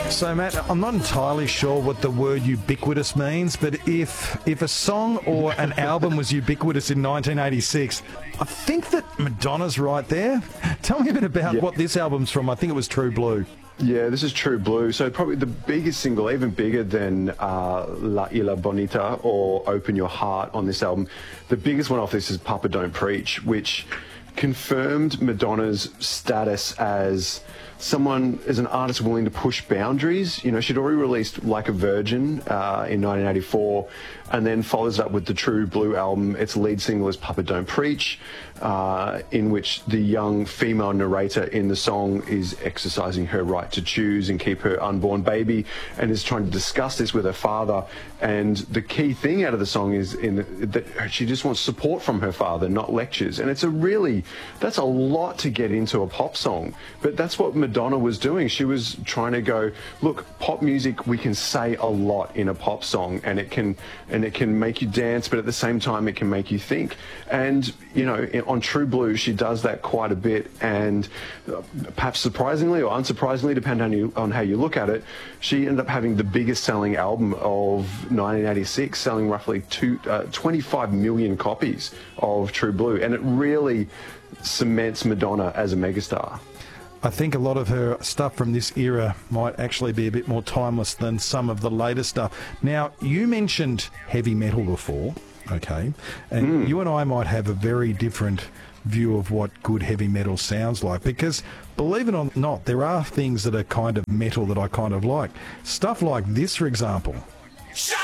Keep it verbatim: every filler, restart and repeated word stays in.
So, Matt, I'm not entirely sure what the word ubiquitous means, but if if a song or an album was ubiquitous in nineteen eighty-six, I think that Madonna's right there. Tell me a bit about Yeah. what this album's from. I think it was True Blue. Yeah, this is True Blue. So probably the biggest single, even bigger than uh, La Isla Bonita or Open Your Heart on this album. The biggest one off this is Papa Don't Preach, which confirmed Madonna's status as someone, as an artist willing to push boundaries. You know, she'd already released Like a Virgin uh, in nineteen eighty-four, and then follows up with the True Blue album. Its lead single is Papa Don't Preach, uh, in which the young female narrator in the song is exercising her right to choose and keep her unborn baby, and is trying to discuss this with her father. And the key thing out of the song is in the, that she just wants support from her father, not lectures. And it's a really, that's a lot to get into a pop song. But that's what Madonna was doing. She was trying to go, look, pop music, we can say a lot in a pop song, and it can and it can make you dance, but at the same time it can make you think. And you know, on True Blue, she does that quite a bit. And perhaps surprisingly or unsurprisingly, depending on you on how you look at it, she ended up having the biggest selling album of nineteen eighty-six, selling roughly two, uh, twenty-five million copies of True Blue, and it really cements Madonna as a megastar. I think a lot of her stuff from this era might actually be a bit more timeless than some of the later stuff. Now, you mentioned heavy metal before, okay, and Mm. you and I might have a very different view of what good heavy metal sounds like, because believe it or not, there are things that are kind of metal that I kind of like. Stuff like this, for example.